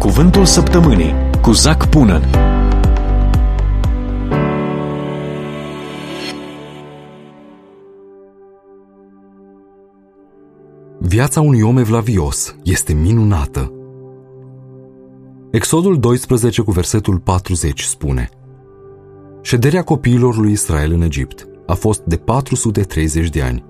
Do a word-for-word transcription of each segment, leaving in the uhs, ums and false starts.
Cuvântul săptămânii cu Zac Punan. Viața unui om evlavios este minunată. Exodul doisprezece cu versetul patruzeci spune: Șederea copiilor lui Israel în Egipt a fost de patru sute treizeci de ani.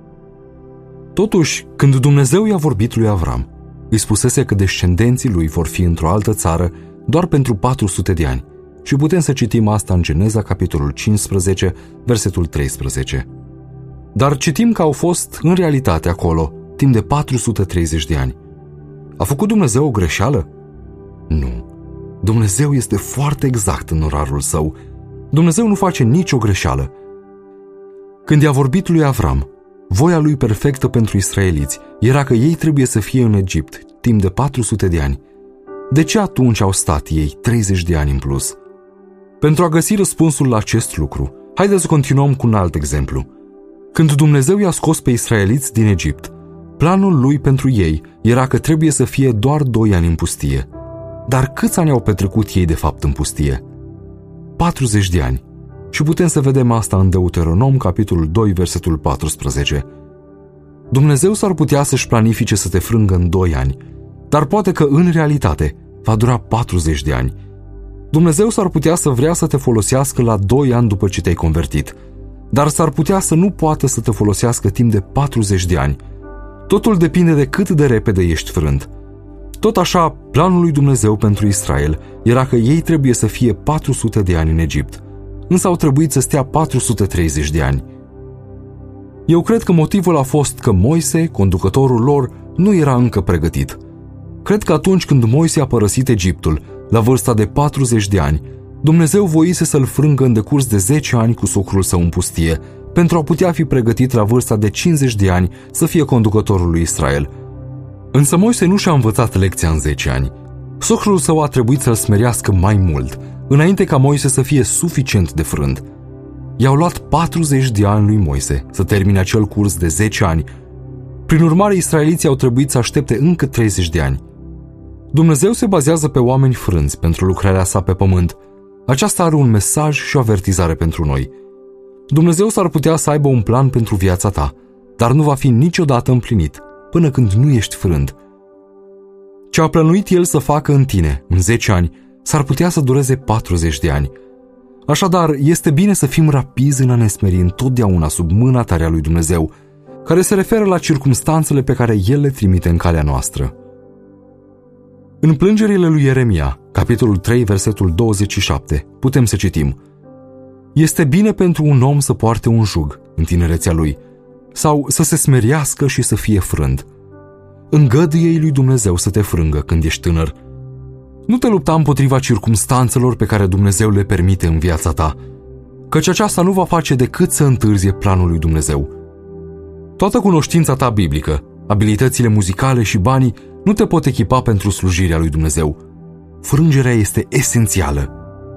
Totuși, când Dumnezeu i-a vorbit lui Avram, îi spusese că descendenții lui vor fi într-o altă țară doar pentru patru sute de ani. Și putem să citim asta în Geneza, capitolul cincisprezece, versetul treisprezece. Dar citim că au fost în realitate acolo timp de patru sute treizeci de ani. A făcut Dumnezeu o greșeală? Nu. Dumnezeu este foarte exact în orarul său. Dumnezeu nu face nicio greșeală. Când i-a vorbit lui Avram, voia lui perfectă pentru israeliți era că ei trebuie să fie în Egipt timp de patru sute de ani. De ce atunci au stat ei treizeci de ani în plus? Pentru a găsi răspunsul la acest lucru, haideți să continuăm cu un alt exemplu. Când Dumnezeu i-a scos pe israeliți din Egipt, planul lui pentru ei era că trebuie să fie doar doi ani în pustie. Dar câți ani au petrecut ei de fapt în pustie? patruzeci de ani. Și putem să vedem asta în Deuteronom, capitolul doi, versetul paisprezece. Dumnezeu s-ar putea să-și planifice să te frângă în doi ani, dar poate că în realitate va dura patruzeci de ani. Dumnezeu s-ar putea să vrea să te folosească la doi ani după ce te-ai convertit, dar s-ar putea să nu poată să te folosească timp de patruzeci de ani. Totul depinde de cât de repede ești frânt. Tot așa, planul lui Dumnezeu pentru Israel era că ei trebuie să fie patru sute de ani în Egipt, însă au trebuit să stea patru sute treizeci de ani. Eu cred că motivul a fost că Moise, conducătorul lor, nu era încă pregătit. Cred că atunci când Moise a părăsit Egiptul, la vârsta de patruzeci de ani, Dumnezeu voise să-l frângă în decurs de zece ani cu socrul său în pustie, pentru a putea fi pregătit la vârsta de cincizeci de ani să fie conducătorul lui Israel. Însă Moise nu și-a învățat lecția în zece ani. Socrul său a trebuit să-l smerească mai mult, înainte ca Moise să fie suficient de frânt. I-au luat patruzeci de ani lui Moise să termine acel curs de zece ani. Prin urmare, israeliții au trebuit să aștepte încă treizeci de ani. Dumnezeu se bazează pe oameni frânți pentru lucrarea sa pe pământ. Aceasta are un mesaj și o avertizare pentru noi. Dumnezeu s-ar putea să aibă un plan pentru viața ta, dar nu va fi niciodată împlinit până când nu ești frânt. Ce a plănuit El să facă în tine în zece ani s-ar putea să dureze patruzeci de ani. Așadar, este bine să fim rapizi în a ne smeri întotdeauna sub mâna tare a lui Dumnezeu, care se referă la circumstanțele pe care El le trimite în calea noastră. În plângerile lui Ieremia, capitolul trei, versetul douăzeci și șapte, putem să citim: Este bine pentru un om să poarte un jug în tinerețea lui, sau să se smeriască și să fie frânt. Îngăduie-i lui Dumnezeu să te frângă când ești tânăr. Nu te lupta împotriva circumstanțelor pe care Dumnezeu le permite în viața ta, căci aceasta nu va face decât să întârzie planul lui Dumnezeu. Toată cunoștința ta biblică, abilitățile muzicale și banii nu te pot echipa pentru slujirea lui Dumnezeu. Frângerea este esențială.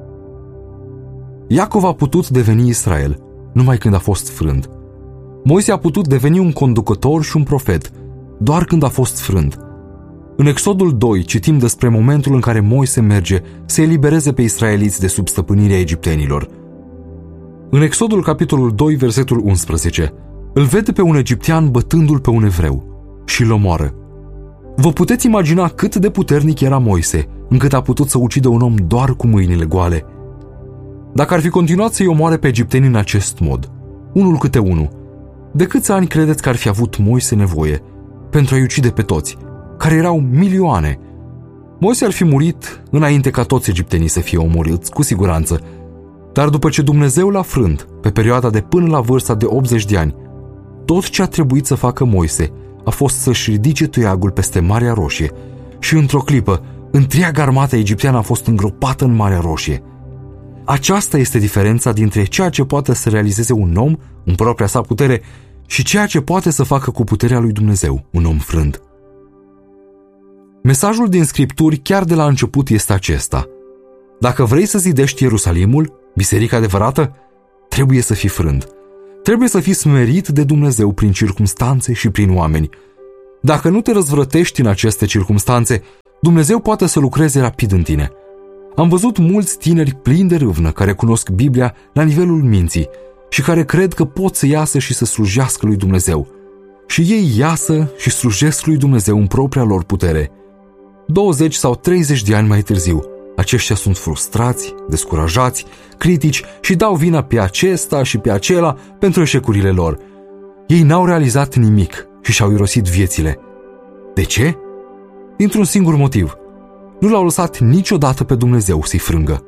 Iacov a putut deveni Israel numai când a fost frânt. Moise a putut deveni un conducător și un profet doar când a fost frânt. În Exodul doi citim despre momentul în care Moise merge să elibereze pe israeliți de sub stăpânirea egiptenilor. În Exodul capitolul doi, versetul unsprezece, îl vede pe un egiptean bătându-l pe un evreu și îl omoară. Vă puteți imagina cât de puternic era Moise, încât a putut să ucidă un om doar cu mâinile goale? Dacă ar fi continuat să-i omoare pe egipteni în acest mod, unul câte unul, de câți ani credeți că ar fi avut Moise nevoie pentru a-i ucide pe toți, care erau milioane? Moise ar fi murit înainte ca toți egiptenii să fie omorâți, cu siguranță. Dar după ce Dumnezeu l-a frânt, pe perioada de până la vârsta de optzeci de ani, tot ce a trebuit să facă Moise a fost să-și ridice toiagul peste Marea Roșie și într-o clipă, întreaga armată egipteană a fost îngropată în Marea Roșie. Aceasta este diferența dintre ceea ce poate să realizeze un om în propria sa putere și ceea ce poate să facă cu puterea lui Dumnezeu un om frânt. Mesajul din Scripturi chiar de la început este acesta: dacă vrei să zidești Ierusalimul, biserica adevărată, trebuie să fii frânt. Trebuie să fii smerit de Dumnezeu prin circumstanțe și prin oameni. Dacă nu te răzvrătești în aceste circumstanțe, Dumnezeu poate să lucreze rapid în tine. Am văzut mulți tineri plini de râvnă care cunosc Biblia la nivelul minții și care cred că pot să iasă și să slujească lui Dumnezeu. Și ei iasă și slujesc lui Dumnezeu în propria lor putere. douăzeci sau treizeci de ani mai târziu, aceștia sunt frustrați, descurajați, critici și dau vina pe acesta și pe acela pentru eșecurile lor. Ei n-au realizat nimic și și-au irosit viețile. De ce? Dintr-un singur motiv. Nu l-au lăsat niciodată pe Dumnezeu să-i frângă.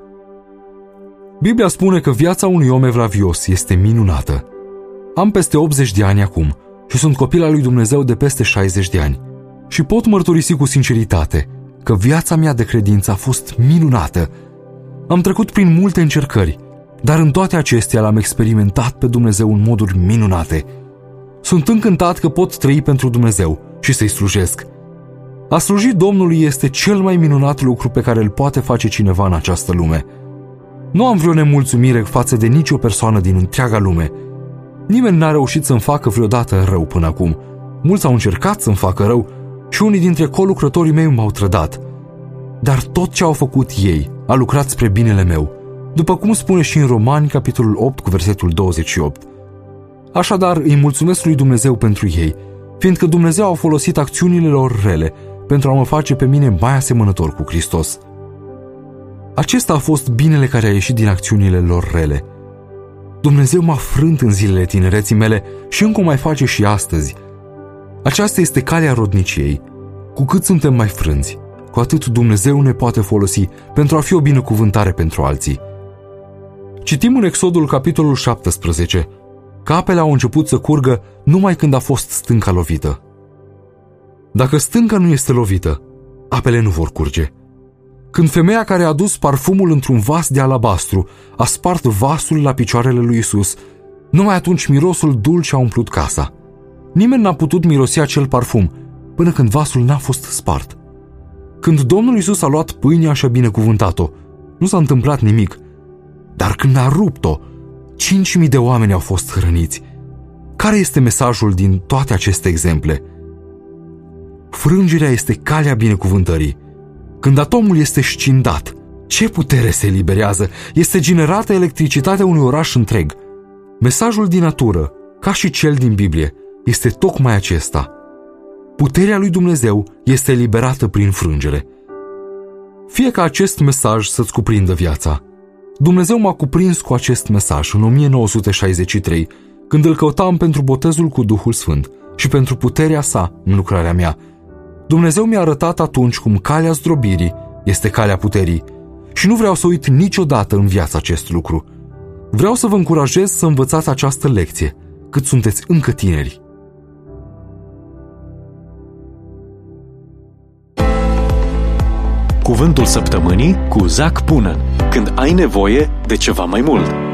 Biblia spune că viața unui om evlavios este minunată. Am peste optzeci de ani acum și sunt copil al lui Dumnezeu de peste șaizeci de ani. Și pot mărturisi cu sinceritate că viața mea de credință a fost minunată. Am trecut prin multe încercări, dar în toate acestea l-am experimentat pe Dumnezeu în moduri minunate. Sunt încântat că pot trăi pentru Dumnezeu și să-i slujesc. A sluji Domnului este cel mai minunat lucru pe care îl poate face cineva în această lume. Nu am vreo nemulțumire față de nicio persoană din întreaga lume. Nimeni n-a reușit să-mi facă vreodată rău până acum. Mulți au încercat să-mi facă rău și unii dintre colucrătorii mei m-au trădat. Dar tot ce au făcut ei a lucrat spre binele meu, după cum spune și în Romani, capitolul opt, cu versetul douăzeci și opt. Așadar, îi mulțumesc lui Dumnezeu pentru ei, fiindcă Dumnezeu a folosit acțiunile lor rele pentru a mă face pe mine mai asemănător cu Hristos. Acesta a fost binele care a ieșit din acțiunile lor rele. Dumnezeu m-a frânt în zilele tinereții mele și încă o mai face și astăzi. Aceasta este calea rodniciei. Cu cât suntem mai frânți, cu atât Dumnezeu ne poate folosi pentru a fi o binecuvântare pentru alții. Citim în Exodul, capitolul șaptesprezece, că apele au început să curgă numai când a fost stânca lovită. Dacă stânca nu este lovită, apele nu vor curge. Când femeia care a adus parfumul într-un vas de alabastru a spart vasul la picioarele lui Isus, numai atunci mirosul dulce a umplut casa. Nimeni n-a putut mirosi acel parfum până când vasul n-a fost spart. Când Domnul Isus a luat pâinea și a binecuvântat-o, nu s-a întâmplat nimic. Dar când a rupt-o, cinci mii de oameni au fost hrăniți. Care este mesajul din toate aceste exemple? Frângerea este calea binecuvântării. Când atomul este scindat, ce putere se eliberează? Este generată electricitatea unui oraș întreg. Mesajul din natură, ca și cel din Biblie, este tocmai acesta. Puterea lui Dumnezeu este eliberată prin frângere. Fie ca acest mesaj să-ți cuprindă viața. Dumnezeu m-a cuprins cu acest mesaj în o mie nouă sute șaizeci și trei, când îl căutam pentru botezul cu Duhul Sfânt și pentru puterea sa în lucrarea mea. Dumnezeu mi-a arătat atunci cum calea zdrobirii este calea puterii și nu vreau să uit niciodată în viață acest lucru. Vreau să vă încurajez să învățați această lecție, cât sunteți încă tineri. Cuvântul săptămânii cu Zac Punan. Când ai nevoie de ceva mai mult.